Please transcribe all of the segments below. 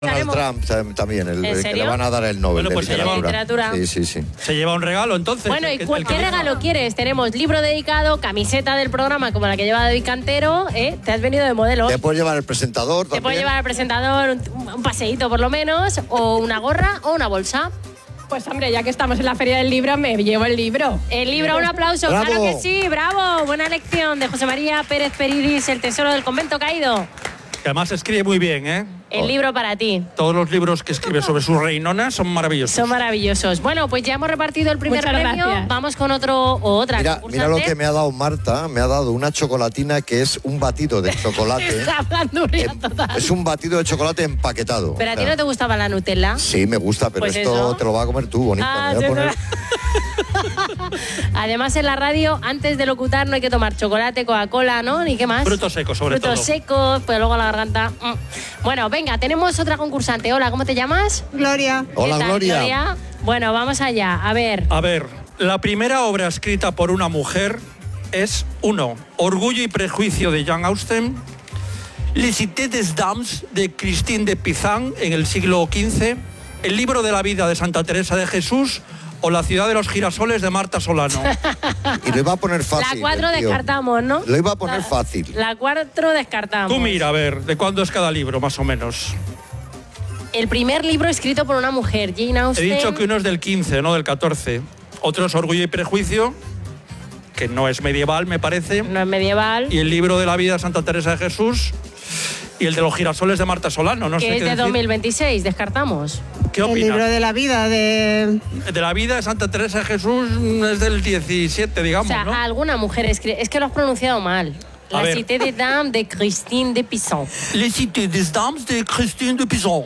Donald Trump también, el que le van a dar el Nobel pues de literatura. Sí. Se lleva un regalo, entonces. Bueno, ¿y qué regalo quieres? Tenemos libro dedicado, camiseta del programa como la que lleva David Cantero, ¿eh? Te has venido de modelo. Te puedes llevar el presentador también. Te puedes llevar el presentador, un paseíto por lo menos, o una gorra o una bolsa. Pues hombre, ya que estamos en la Feria del Libro, me llevo el libro. El libro, un aplauso. ¡Bravo! Claro que sí, bravo. Buena elección de José María Pérez Peridis, El tesoro del convento caído. Que además escribe muy bien, ¿eh? El libro para ti. Todos los libros que escribe sobre sus reinonas son maravillosos. Son maravillosos. Bueno, pues ya hemos repartido el primer Muchas premio. gracias. Vamos con otro o otra. Mira lo que me ha dado Marta. Me ha dado una chocolatina que es un batido de chocolate. Está hablando total. Es un batido de chocolate empaquetado. ¿Pero a ti no te gustaba la Nutella? Sí, me gusta, pero Pues esto eso. te lo vas a comer tú, bonita. Ah, Me voy a sí, poner- Además, en la radio, antes de locutar, no hay que tomar chocolate, Coca-Cola, ¿no? Ni qué más. Frutos secos, sobre todo. Frutos secos, pues luego la garganta. Bueno, venga, tenemos otra concursante. Hola, ¿cómo te llamas? Gloria. Hola, ¿Qué tal, Gloria. Bueno, vamos allá. A ver. A ver, la primera obra escrita por una mujer es 1. Orgullo y prejuicio de Jane Austen, Les Cités des Dames de Christine de Pizan en el siglo XV, El libro de la vida de Santa Teresa de Jesús o La ciudad de los girasoles de Marta Solano. Y lo iba a poner fácil. La 4 el tío. descartamos, ¿no? Lo iba a poner fácil. La 4 descartamos. Tú mira, a ver, ¿de cuándo es cada libro, más o menos? El primer libro escrito por una mujer, Jane He Austen. dicho que uno es del 15, no del 14. Otro es Orgullo y prejuicio, que no es medieval, me parece. No es medieval. Y el libro de la vida de Santa Teresa de Jesús y el de los girasoles de Marta Solano. No sé Que es qué de decir. 2026, descartamos. ¿Qué El libro opinas? de la vida de... De la vida de Santa Teresa de Jesús es del 17, O digamos, sea, ¿no? alguna mujer escribe. Es que lo has pronunciado mal. A La ver. Cité des Dames de Christine de Pizan. Les Cités des Dames de Christine de Pizan.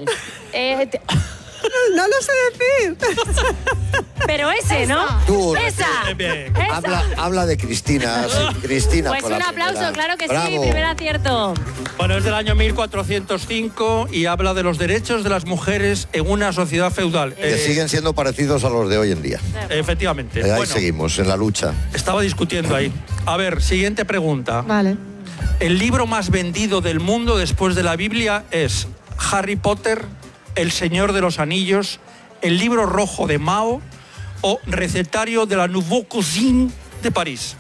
No lo sé decir. Pero ese, ¿no? Tú, Esa. Bien. Esa. Habla de Cristina. Sí, Cristina Pues fue un la aplauso, primera. claro que sí, Bravo. primer acierto. Bueno, es del año 1405 y habla de los derechos de las mujeres en una sociedad feudal. Que siguen siendo parecidos a los de hoy en día. Efectivamente. Ahí Bueno, seguimos, en la lucha. estaba discutiendo ahí. A ver, siguiente pregunta. Vale. El libro más vendido del mundo después de la Biblia es Harry Potter, El Señor de los Anillos, El libro rojo de Mao o Recetario de la Nouvelle Cuisine de París.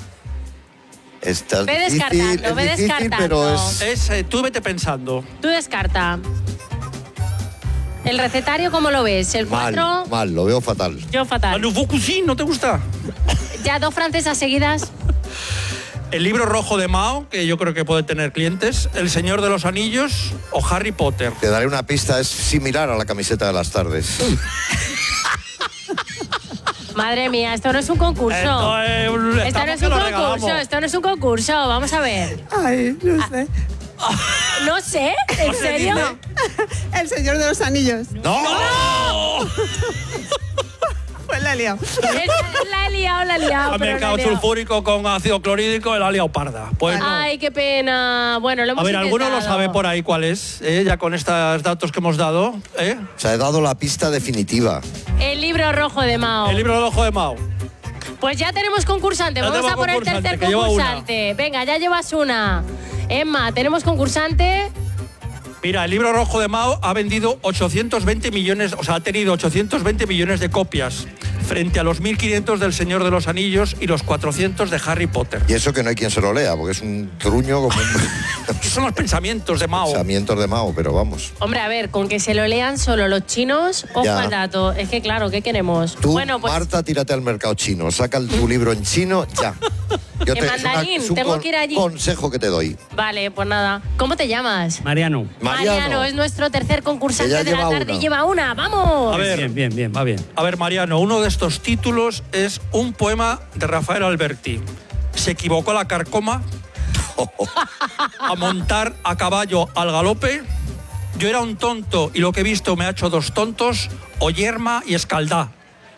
Está Ve difícil, descartando, es ve difícil, descartando. pero es... Tú vete pensando. Tú descarta. ¿El recetario cómo lo ves? ¿El 4? Mal, lo veo fatal. Yo La fatal. Nouvelle Cuisine, ¿no te gusta? Ya dos francesas seguidas. El libro rojo de Mao, que yo creo que puede tener clientes, El Señor de los Anillos o Harry Potter. Te daré una pista, es similar a la camiseta de las tardes. Madre mía, esto no es un concurso. Esto no es un concurso, esto no es un concurso. Vamos a ver. Ay, no sé. No sé, ¿en serio? El Señor de los Anillos. ¡No! Pues la he liado. La he liado. También pero la he caucho liado. sulfúrico con ácido clorhídrico, el liado parda. Pues no. Ay, qué pena. Bueno, lo hemos A ver, ¿alguno lo intentado. sabe por ahí cuál es? Ya con estos datos que hemos dado. Se ha dado la pista definitiva. El libro rojo de Mao. El libro rojo de Mao. Pues ya tenemos concursante. Ya Vamos tenemos a por el concursante, tercer que lleva concursante. Venga, ya llevas una. Emma, tenemos concursante. Mira, el libro rojo de Mao ha vendido 820 millones, o sea, ha tenido 820 millones de copias, frente a los 1.500 del Señor de los Anillos y los 400 de Harry Potter. Y eso que no hay quien se lo lea, porque es un truño como Estos son los pensamientos de Mao. pensamientos de Mao, pero vamos. Hombre, a ver, con que se lo lean solo los chinos, ojo Ya. al dato. Es que claro, ¿qué queremos? Tú, Bueno, pues Marta, tírate al mercado chino, saca tu libro en chino, ya. En mandarín, es un tengo que ir allí. consejo que te doy. vale, pues nada. ¿Cómo te llamas? Mariano. Mariano es nuestro tercer concursante Ella de la lleva tarde y una. lleva una. ¡Vamos! A ver. Bien, va bien. A ver, Mariano, uno de estos títulos es un poema de Rafael Alberti. Se equivocó la carcoma a montar a caballo al galope. Yo era un tonto y lo que he visto me ha hecho dos tontos, o yerma y escaldá.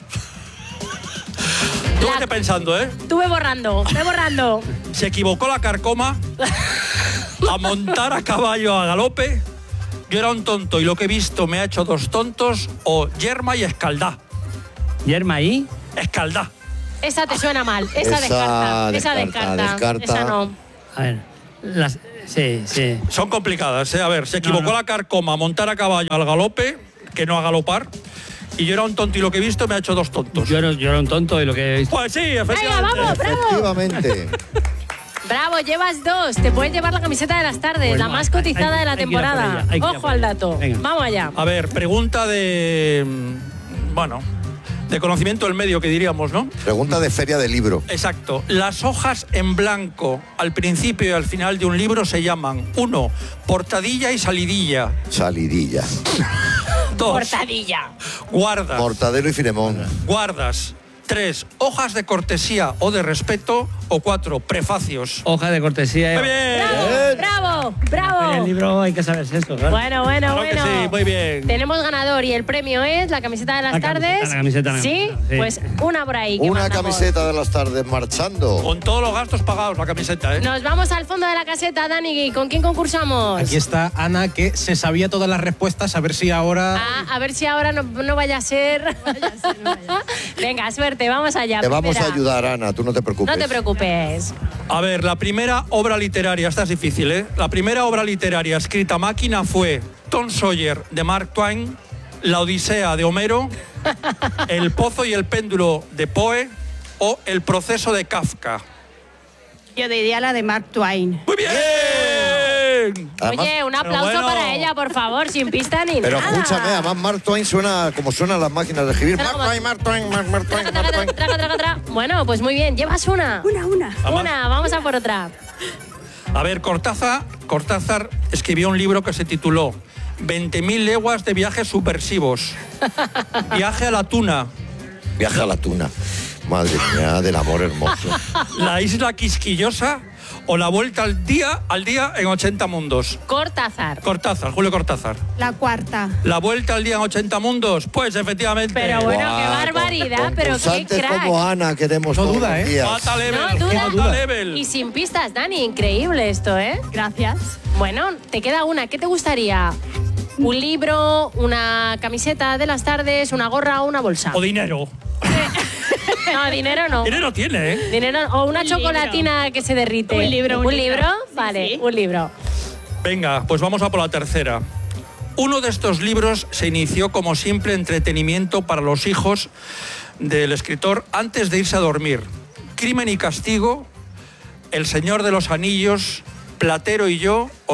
Tú La- vete pensando, ¿eh? Tú ve borrando. Se equivocó la carcoma a montar a caballo a galope. Yo era un tonto y lo que he visto me ha hecho dos tontos, o yerma y escaldá. ¿Yerma ahí? Escaldá. Esa te suena mal. Esa descarta. Esa descarta. no. A ver, Sí, sí. Son complicadas, ¿eh? A ver, se equivocó la carcoma a montar a caballo al galope, que no a galopar. Y yo era un tonto y lo que he visto me ha hecho dos tontos. Yo era un tonto y lo que he visto. Pues sí, efectivamente. Venga, vamos, bravo. Efectivamente. Bravo, llevas 2. Te puedes llevar la camiseta de las tardes, la más cotizada de la temporada. Ojo al dato. Venga. Vamos allá. A ver, pregunta de... Bueno, de conocimiento del medio, que diríamos, ¿no? Pregunta de feria de libro. Exacto. Las hojas en blanco al principio y al final de un libro se llaman 1. Portadilla y salidilla. Salidilla. 2. Portadilla. Guardas. Mortadelo y Filemón. Guardas. 3. Hojas de cortesía o de respeto. O 4. Prefacios. Hoja de cortesía. Muy bien. Bravo, En el bravo. libro hay que saberse eso, claro. Bueno. Claro que sí, muy bien. Tenemos ganador y el premio es la camiseta de las La tardes. camiseta, ¿Sí? sí. Pues una por ahí. que Una mandamos. camiseta de las tardes marchando. Con todos los gastos pagados la camiseta, ¿eh? Nos vamos al fondo de la caseta, Dani. ¿Con quién concursamos? Aquí está Ana, que se sabía todas las respuestas, a ver si ahora... A ver si ahora no vaya a ser. Venga, suerte, vamos allá. Te vamos a Primera. ayudar, Ana, tú no te preocupes. No te preocupes. A ver, la primera obra literaria, esta es difícil, ¿eh? La primera obra literaria escrita a máquina fue Tom Sawyer de Mark Twain, La Odisea de Homero, El Pozo y el Péndulo de Poe o El Proceso de Kafka. Yo diría la de Mark Twain. ¡Muy bien! Además- Oye, un aplauso bueno. para ella, por favor, sin pista ni Pero nada. escúchame, además Mark Twain suena como suenan las máquinas de escribir. Suena Mark como- Twain, Mark Twain, Mark Twain, Traca, Mark traca, Twain. traca, traca, traca. Bueno, pues muy bien, llevas una. Una. Una, vamos a por otra. A ver, Cortázar escribió un libro que se tituló 20.000 leguas de viajes subversivos. Viaje a la Tuna, Viaje a la tuna. Madre mía, del amor hermoso. La Isla Quisquillosa o La Vuelta al Día en 80 mundos. Cortázar. Cortázar, Julio Cortázar. La cuarta. La Vuelta al Día en 80 mundos, pues efectivamente. Pero bueno, qué Buah, barbaridad, pero qué concursantes crack. como Ana queremos No todos duda, los ¿eh? días. Mata level, No duda. mata level. Y sin pistas, Dani, increíble esto, ¿eh? Gracias. Bueno, te queda una. ¿Qué te gustaría? ¿Un libro, una camiseta de las tardes, una gorra o una bolsa? O dinero. No, dinero no. Dinero tiene, ¿eh? Dinero o una Un chocolatina que se derrite. Un libro, ¿Un libro? Sí, Vale, sí. un libro. Venga, pues vamos a por la tercera. Uno de estos libros se inició como simple entretenimiento para los hijos del escritor antes de irse a dormir. Crimen y Castigo, El Señor de los Anillos, Platero y yo o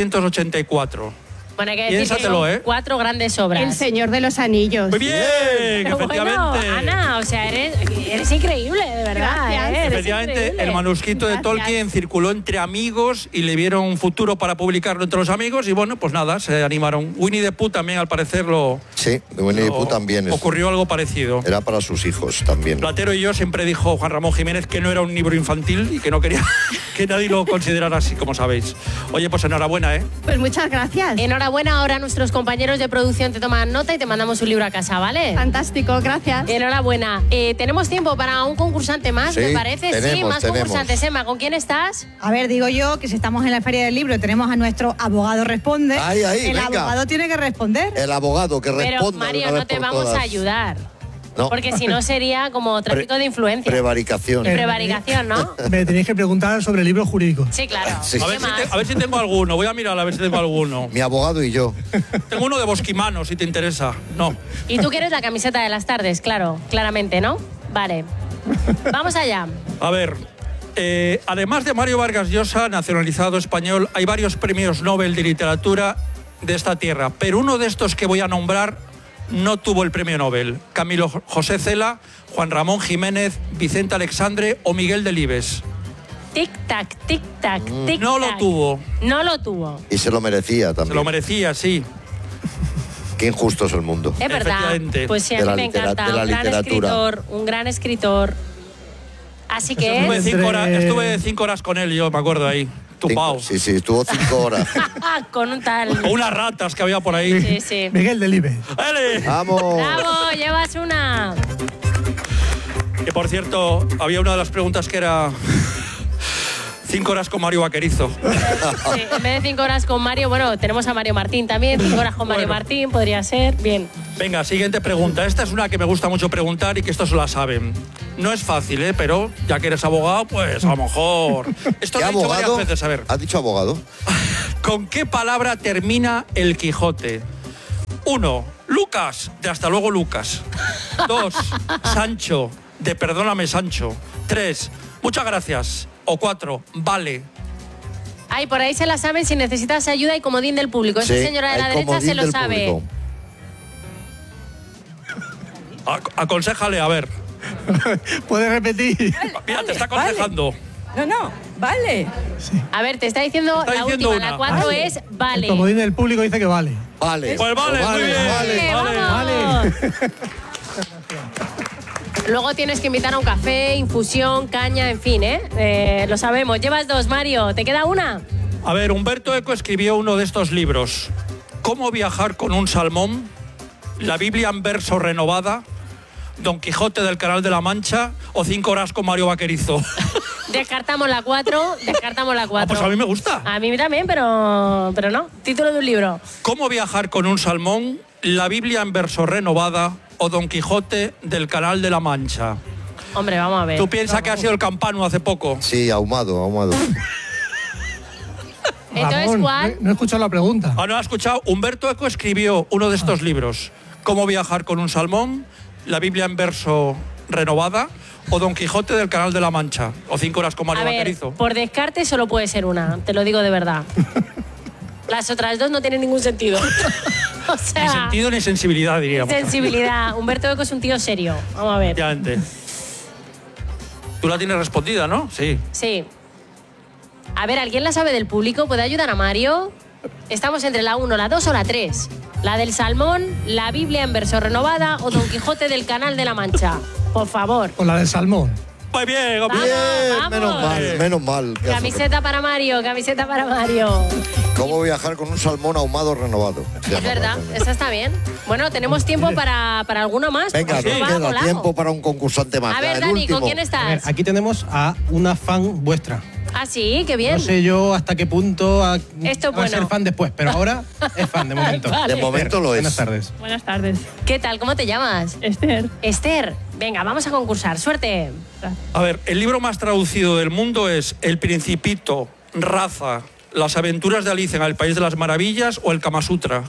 1984. Bueno, hay que decir que Piénsatelo, son ¿eh? 4 grandes obras. El Señor de los Anillos. Muy bien, Pero bueno, efectivamente. Ana, o sea, eres increíble, de verdad. Gracias. Eres Efectivamente, increíble. el manuscrito de Gracias. Tolkien circuló entre amigos y le vieron un futuro para publicarlo entre los amigos y bueno, pues nada, se animaron. Winnie the Pooh también, al parecer, Sí, de Winnie the Pooh también ocurrió algo parecido. era para sus hijos también. Platero y yo siempre dijo Juan Ramón Jiménez que no era un libro infantil y que no quería que nadie lo considerara así, como sabéis. Oye, pues enhorabuena, ¿eh? Pues muchas gracias. Enhorabuena, ahora nuestros compañeros de producción te toman nota y te mandamos un libro a casa, ¿vale? Fantástico, gracias. Enhorabuena. ¿Tenemos tiempo para un concursante más, Sí, me parece? Sí, tenemos, más tenemos. concursantes. Emma, ¿con quién estás? A ver, digo yo que si estamos en la Feria del Libro y tenemos a nuestro abogado responde, Ahí, el venga. abogado tiene que responder. El abogado que Pero, responda. Mario, de una no vez te por vamos todas. a ayudar. No. Porque si no sería como tráfico de influencia. Prevaricación. Y prevaricación, ¿no? Me tenéis que preguntar sobre libros jurídicos. Sí, claro. Sí. A ¿Qué ver, más? a ver si tengo alguno. Voy a mirar a ver si tengo alguno. Mi abogado y yo. Tengo uno de Bosquimano, si te interesa. No. Y tú quieres la camiseta de las tardes, claro, claramente, ¿no? Vale. Vamos allá. A ver, además de Mario Vargas Llosa, nacionalizado español, hay varios premios Nobel de literatura de esta tierra, pero uno de estos que voy a nombrar no tuvo el premio Nobel. Camilo José Cela, Juan Ramón Jiménez, Vicente Alexandre o Miguel Delibes. Tic-tac, tic-tac, tic-tac. No lo tuvo. No lo tuvo. Y se lo merecía Se también. lo merecía, sí. Qué injusto es el mundo. Es verdad. Efectivamente. Pues sí, a De mí la me encanta. de la Un gran literatura. escritor, un gran escritor. Así que Estuve es... estuve 5 horas con él, yo me acuerdo ahí. Tupao. Sí, estuvo 5 horas. con un tal... O unas ratas que había por ahí. Sí, sí. Miguel Delibes. ¡Ele! Vamos. ¡Bravo! Llevas una. Que por cierto, había una de las preguntas que era 5 horas con Mario Vaquerizo. Sí, en vez de 5 horas con Mario, bueno, tenemos a Mario Martín también. 5 horas con Mario Bueno. Martín, podría ser. Bien. Venga, siguiente pregunta. Esta es una que me gusta mucho preguntar y que estos la saben. No es fácil, pero ya que eres abogado, pues a lo mejor... Esto ¿Qué lo he dicho varias abogado? veces, a ver. ¿Has dicho abogado? ¿Con qué palabra termina el Quijote? 1. Lucas, de hasta luego Lucas. 2. Sancho, de perdóname Sancho. 3. Muchas gracias. O 4. Vale. Ay, por ahí se la saben si necesitas ayuda y comodín del público. Esa Sí, señora de la hay derecha comodín se lo del sabe. público. Aconséjale, a ver. ¿Puedes repetir? Mira, te está aconsejando. No, vale. A ver, te está diciendo Está la diciendo última, una. la 4 Vale. es vale. El comodín del público dice que vale. Vale. Pues vale, muy bien. Vale. ¡Vamos! Luego tienes que invitar a un café, infusión, caña, en fin, lo sabemos. Llevas 2, Mario. ¿Te queda una? A ver, Humberto Eco escribió uno de estos libros. ¿Cómo viajar con un salmón? La Biblia en verso renovada. Don Quijote del Canal de la Mancha o 5 horas con Mario Vaquerizo. Descartamos la 4. Descartamos la 4. Pues a mí me gusta. A mí también, pero no. Título de un libro. ¿Cómo viajar con un salmón? La Biblia en verso renovada o Don Quijote del Canal de la Mancha. Hombre, vamos a ver. ¿Tú piensas que ha sido el Campano hace poco? Sí, ahumado. Entonces, Ramón, ¿cuál? No he escuchado la pregunta. ¿No has escuchado? Humberto Eco escribió uno de estos libros. ¿Cómo viajar con un salmón? La Biblia en verso renovada o Don Quijote del Canal de la Mancha o 5 horas con Mario A ver, Vaquerizo. por descarte solo puede ser una, te lo digo de verdad. Las otras 2 no tienen ningún sentido. O sea, Ni sentido ni sensibilidad, diríamos. sensibilidad. Humberto Eco es un tío serio. Vamos a ver. Efectivamente. Tú la tienes respondida, ¿no? Sí. Sí. A ver, ¿alguien la sabe del público? ¿Puede ayudar a Mario? Estamos entre la 1, la 2 o la 3. La del salmón, la Biblia en verso renovada o Don Quijote del Canal de la Mancha. Por favor. O la del salmón. Muy bien, Vamos, Bien, vamos. menos mal. ¿Qué hace? Camiseta para Mario, camiseta para Mario. ¿Cómo viajar con un salmón ahumado renovado? Es verdad, esa está bien. Bueno, tenemos tiempo para alguno más. Venga, porque nos va queda volado. tiempo para un concursante más. A ver, Ya, el Dani, último. ¿con quién A ver, estás? aquí tenemos a una fan vuestra. Ah, sí, qué bien. No sé yo hasta qué punto Esto es va a ser bueno. fan después, pero ahora es fan de momento. Vale. De momento lo es. Buenas tardes. Buenas tardes. ¿Qué tal? ¿Cómo te llamas? Esther. Esther. Venga, vamos a concursar. Suerte. A ver, el libro más traducido del mundo es El Principito, Raza, Las aventuras de Alicia en el País de las Maravillas o el Kama Sutra.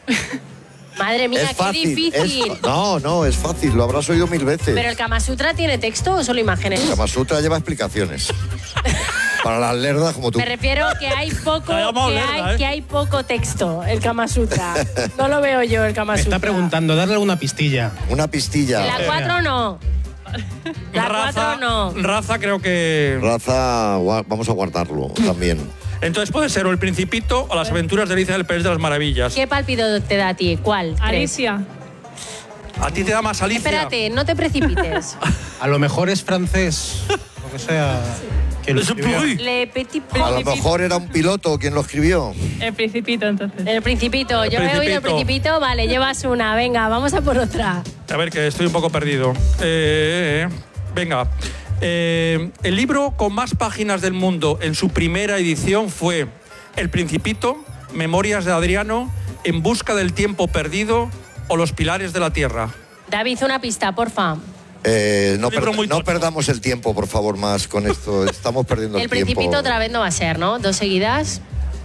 Madre mía, Es qué fácil. difícil. No, es fácil. Lo habrás oído 1000 veces. ¿Pero el Kama Sutra tiene texto o solo imágenes? Kama Sutra lleva explicaciones. Para las lerdas como tú. Me refiero que hay poco, La llamamos lerda, ¿eh? que hay poco texto, el Kama Sutra. No lo veo yo, el Kama Me Sutra. está preguntando, darle una pistilla. Una pistilla. La 4 no. La 4 no. Raza creo que... Raza, vamos a guardarlo también. Entonces puede ser o El Principito o Las aventuras de Alicia en el País de las Maravillas. ¿Qué pálpito te da a ti? ¿Cuál? crees? Alicia. ¿A ti te da más Alicia? Espérate, no te precipites. A lo mejor es francés, lo que sea. Que lo escribió. Le Petit A lo Prince. mejor era un piloto quien lo escribió. El Principito, entonces. El Principito. Yo he oído el Principito. Vale, llevas una. Venga, vamos a por otra. A ver, que estoy un poco perdido. Venga. El libro con más páginas del mundo en su primera edición fue El Principito, Memorias de Adriano, En busca del tiempo perdido o Los pilares de la tierra. David, una pista, porfa. No, libro muy no tocho. perdamos el tiempo, por favor, más con esto. Estamos perdiendo el El tiempo. Principito otra vez no va a ser, ¿no? 2 seguidas.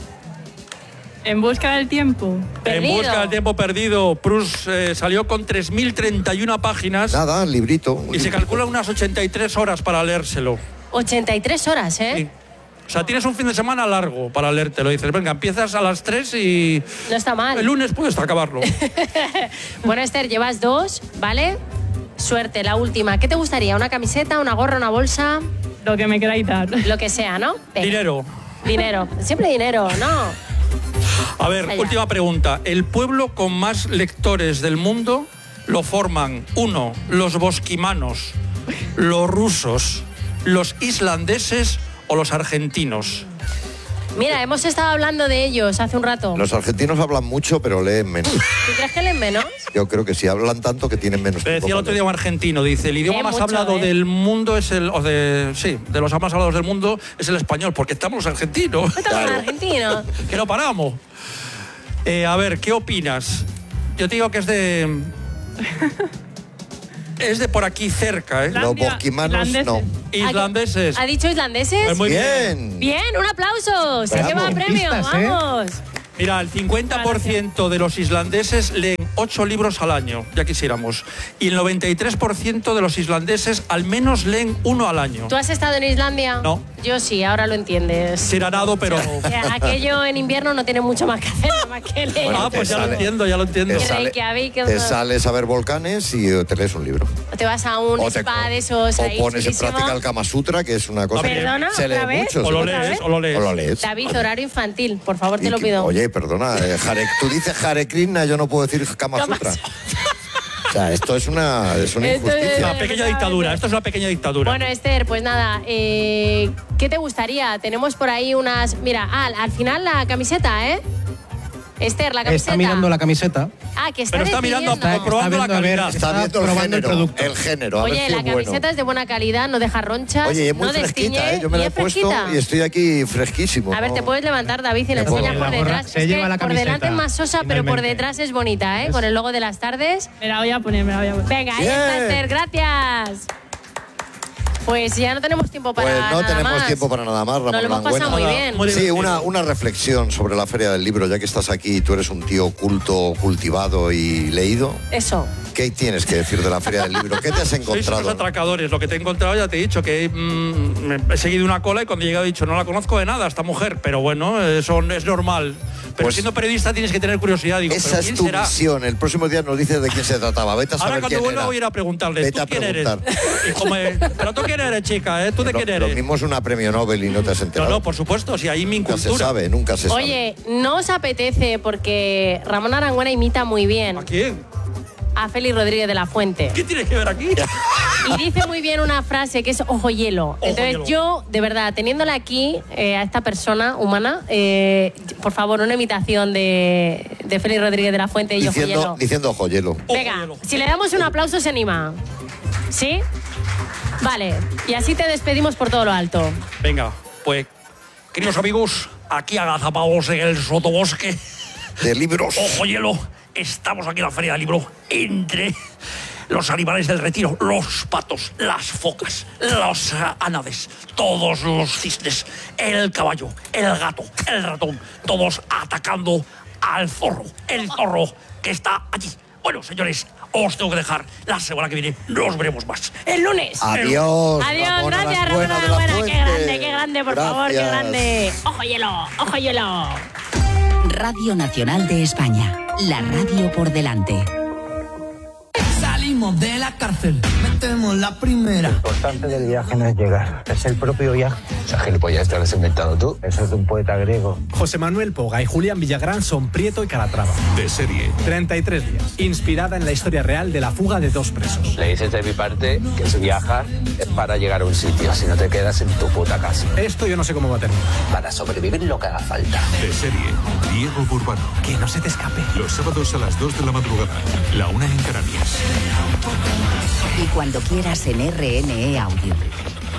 En busca del tiempo. Perdido. En busca del tiempo perdido, Proust salió con 3.031 páginas Nada, librito. y se calcula unas 83 horas para leérselo. 83 horas, ¿eh? Sí. O sea, tienes un fin de semana largo para leértelo. Dices, venga, empiezas a las 3 y No está mal. el lunes puedes acabarlo. Bueno, Esther, llevas 2, ¿vale? Suerte, la última. ¿Qué te gustaría? ¿Una camiseta, una gorra, una bolsa? Lo que me queráis dar. Lo que sea, ¿no? Venga. Dinero. Dinero. Siempre dinero, ¿no? A ver, Allá. última pregunta. El pueblo con más lectores del mundo lo forman 1. Los bosquimanos, los rusos, los islandeses o los argentinos. Mira, hemos estado hablando de ellos hace un rato. Los argentinos hablan mucho, pero leen menos. ¿Tú crees que leen menos? Yo creo que sí, hablan tanto que tienen menos Te tiempo decía el para otro día un argentino, dice, el idioma más mucho, hablado ¿eh? del mundo es el... de los más hablados del mundo es el español, porque estamos los argentinos. Estamos en argentino. Que no paramos. A ver, ¿qué opinas? Yo te digo que es de... es de por aquí cerca, ¿eh? Los bosquimanos, no. Islandeses. ¿Ha dicho islandeses? Pues muy bien. Bien, un aplauso. Se Bravo. lleva premio, Pistas, ¿eh? vamos. Mira, el 50% de los islandeses leen 8 libros al año, ya quisiéramos. Y el 93% de los islandeses al menos leen 1 al año. ¿Tú has estado en Islandia? No. Yo sí, ahora lo entiendes. Sin ganado, pero... Aquello en invierno no tiene mucho más que hacer, nada más que leer. Ah, pues ya lo entiendo, ya lo entiendo. Te sales a ver volcanes y te lees un libro. O te vas a un spa de esos O ahí pones en chulísimo. práctica el Kama Sutra, que es una cosa ¿Perdona? que se lee ¿Otra vez? mucho. O lo lees, o lo lees. O lo lees. David, horario infantil, por favor, te Y lo pido. Oye, perdona, tú dices Hare Krishna, yo no puedo decir Kama Kama Sutra. O sea, esto es una injusticia. Una pequeña dictadura, esto es una pequeña dictadura. Bueno, Esther, pues nada, ¿qué te gustaría? Tenemos por ahí unas... Mira, al final la camiseta, ¿eh? Esther, la camiseta. Está mirando la camiseta. Ah, que está Pero está mirando, decidiendo. probando la viendo a ver, calidad. Está viendo probando el producto. el género, a ver Oye, si la es bueno. camiseta es de buena calidad, no deja ronchas, Oye, y es muy no fresquita, destiñe, Yo me la y he es puesto fresquita. y estoy aquí fresquísimo. A ver, ¿no? te puedes levantar, David, y la Me puedo. enseñas por La gorra detrás. se Es lleva que la por delante camiseta, es más sosa, pero por finalmente. detrás es bonita, ¿eh? Con el logo de las tardes. Me la voy a poner, me la voy a poner. Venga, ahí Bien. está, Esther, gracias. Pues ya no tenemos tiempo para Pues no nada tenemos más. tiempo para nada más, Ramón Nos lo hemos pasado Langüena. muy bien. Muy Sí, divertido. una reflexión sobre la Feria del Libro, ya que estás aquí, tú eres un tío culto, cultivado y leído. Eso. ¿Qué tienes que decir de la Feria del Libro? ¿Qué te has Sois unos encontrado? atracadores. Lo que te he encontrado ya te he dicho, que he seguido una cola y cuando he llegado he dicho, no la conozco de nada, esta mujer. Pero bueno, eso es normal. Pero Pues siendo periodista tienes que tener curiosidad. Digo, Esa ¿pero es quién tu será? misión. El próximo día nos dices de quién se trataba. Vete a saber Ahora cuando quién vuelva era. voy a ir a preguntarle, Vete ¿tú a quién eres? preguntar. Y pero tú quién eres, chica, ¿eh? ¿Tú de quién Lo eres? mismo es una premio Nobel y no te has No, enterado. no, por supuesto, si ahí mi Nunca se cultura. sabe, nunca se sabe. Oye, ¿no os apetece? Porque Ramón Arangüena imita muy bien ¿A quién? a Félix Rodríguez de la Fuente. ¿Qué tiene que ver aquí? Y dice muy bien una frase que es ojo hielo. Entonces hielo. yo, de verdad, teniéndola aquí, a esta persona humana, por favor, una imitación de Félix Rodríguez de la Fuente y ojo hielo. Diciendo joyelo. Venga, hielo. si le damos un aplauso se anima. ¿Sí? Vale, y así te despedimos por todo lo alto. Venga, pues, queridos amigos, aquí agazapados en el sotobosque. De libros. Ojo hielo, estamos aquí en la Feria del Libro entre los animales del retiro, los patos, las focas, los ánades, todos los cisnes, el caballo, el gato, el ratón, todos atacando al zorro, el zorro que está allí. Bueno, señores, os tengo que dejar. La semana que viene nos veremos más. El lunes. Adiós. Adiós, Ramón gracias, Arangüena Ramón de la Arangüena. Fuente. Qué grande, por favor, qué Gracias. grande. Ojo hielo, ojo hielo. Radio Nacional de España. La radio por delante. Salimos de la cárcel, metemos la primera. Lo importante del viaje no es llegar, es el propio viaje. Esa gilipollas te lo has inventado tú. Eso es de un poeta griego. José Manuel Poga y Julián Villagrán son Prieto y Calatrava. De serie. 33 días. Inspirada en la historia real de la fuga de 2 presos. Le dices de mi parte que si viajas es para llegar a un sitio, si no te quedas en tu puta casa. Esto yo no sé cómo va a terminar. Para sobrevivir lo que haga falta. De serie. Diego Burbano. Que no se te escape. Los sábados a las 2 de la madrugada. La 1 en Canarias. Y cuando quieras en RNE Audio.